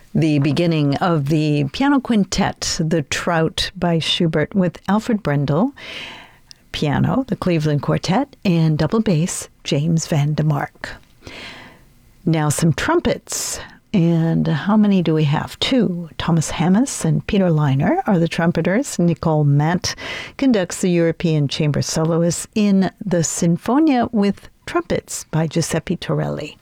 The beginning of the piano quintet, The Trout by Schubert, with Alfred Brendel, piano, the Cleveland Quartet, and double bass, James Van de Mark. Now some trumpets. And how many do we have? 2. Thomas Hammes and Peter Leiner are the trumpeters. Nicole Matt conducts the European chamber soloists in the Sinfonia with Trumpets by Giuseppe Torelli.